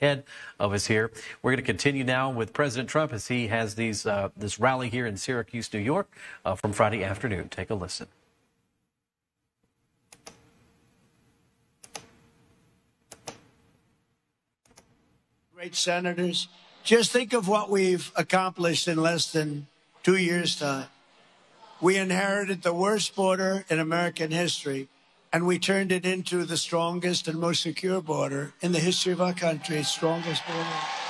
ahead of us here. We're going to continue now with President Trump as he has this rally here in Syracuse, New York, from Friday afternoon. Take a listen. Great senators, just think of what we've accomplished in less than 2 years' time. We inherited the worst border in American history, and we turned it into the strongest and most secure border in the history of our country, strongest border.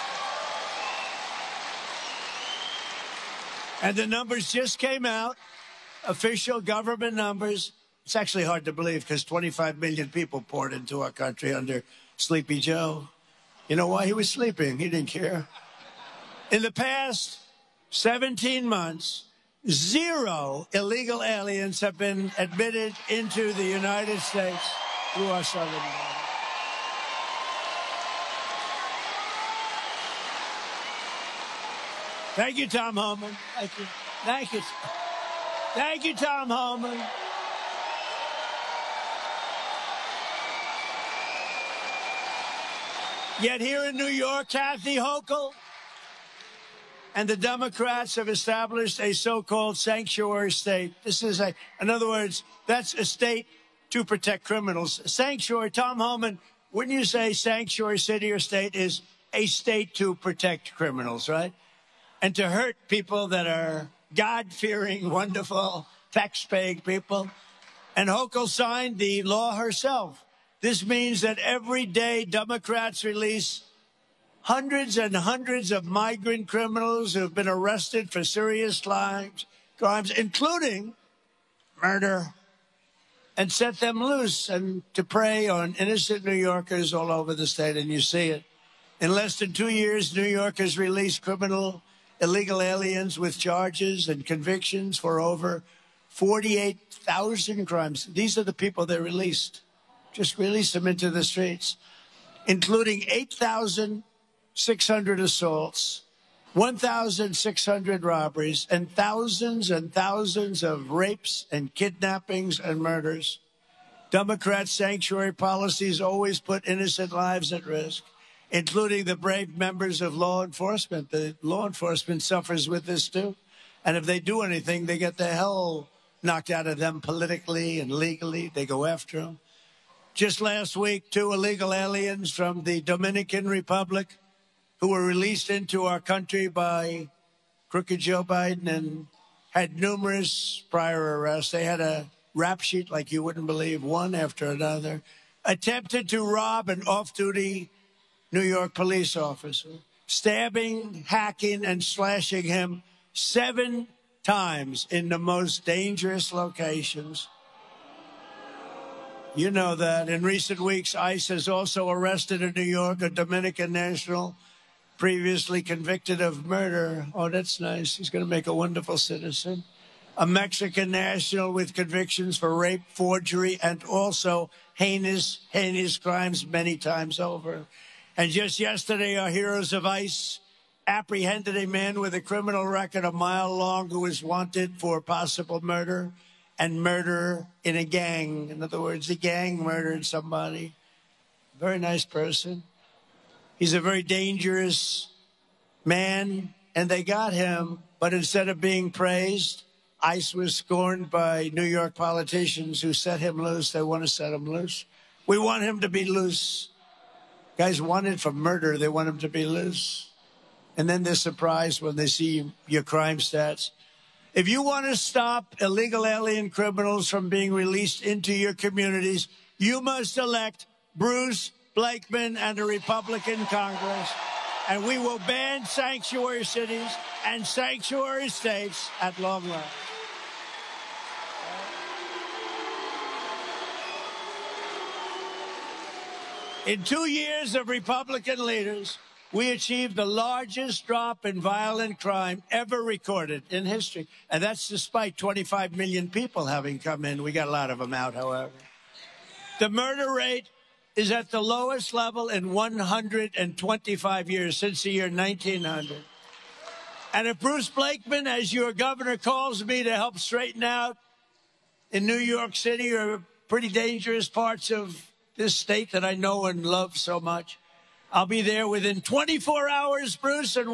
And the numbers just came out, official government numbers. It's actually hard to believe because 25 million people poured into our country under Sleepy Joe. You know why he was sleeping? He didn't care. In the past 17 months, 0 illegal aliens have been admitted into the United States through our southern border. Thank you, Tom Homan. Thank you. Thank you. Thank you, Tom Homan. Yet here in New York, Kathy Hochul and the Democrats have established a so-called sanctuary state. This is in other words, that's a state to protect criminals. Sanctuary, Tom Homan, wouldn't you say sanctuary city or state is a state to protect criminals, right? And to hurt people that are God-fearing, wonderful, tax-paying people. And Hochul signed the law herself. This means that every day Democrats release hundreds and hundreds of migrant criminals who have been arrested for serious crimes, including murder, and set them loose and to prey on innocent New Yorkers all over the state, and you see it. In less than 2 years, New York has released illegal aliens with charges and convictions for over 48,000 crimes. These are the people they released. Just release them into the streets, including 8,600 assaults, 1,600 robberies, and thousands of rapes and kidnappings and murders. Democrats' sanctuary policies always put innocent lives at risk, including the brave members of law enforcement. The law enforcement suffers with this, too. And if they do anything, they get the hell knocked out of them politically and legally. They go after them. Just last week, 2 illegal aliens from the Dominican Republic who were released into our country by crooked Joe Biden and had numerous prior arrests. They had a rap sheet like you wouldn't believe, one after another. Attempted to rob an off-duty New York police officer, stabbing, hacking, and slashing him 7 times in the most dangerous locations. You know that. In recent weeks, ICE has also arrested in New York a Dominican national previously convicted of murder. Oh, that's nice. He's going to make a wonderful citizen. A Mexican national with convictions for rape, forgery, and also heinous crimes many times over. And just yesterday, our heroes of ICE apprehended a man with a criminal record a mile long who was wanted for possible murder and murder in a gang. In other words, the gang murdered somebody. Very nice person. He's a very dangerous man, and they got him. But instead of being praised, ICE was scorned by New York politicians who set him loose. They want to set him loose. We want him to be loose. Guys wanted for murder. They want him to be loose. And then they're surprised when they see your crime stats. If you want to stop illegal alien criminals from being released into your communities, you must elect Bruce Blakeman and a Republican Congress, and we will ban sanctuary cities and sanctuary states at long run. In 2 years of Republican leaders, we achieved the largest drop in violent crime ever recorded in history. And that's despite 25 million people having come in. We got a lot of them out, however. The murder rate is at the lowest level in 125 years, since the year 1900. And if Bruce Blakeman, as your governor, calls me to help straighten out in New York City or pretty dangerous parts of this state that I know and love so much, I'll be there within 24 hours, Bruce, and